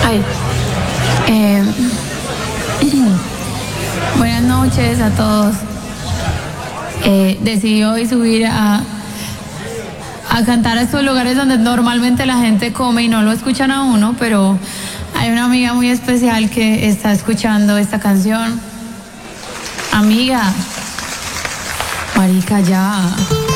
Ay. Buenas noches a todos. Decidí hoy subir a cantar a estos lugares donde normalmente la gente come y no lo escuchan a uno, pero hay una amiga muy especial que está escuchando esta canción. Amiga, marica, ya.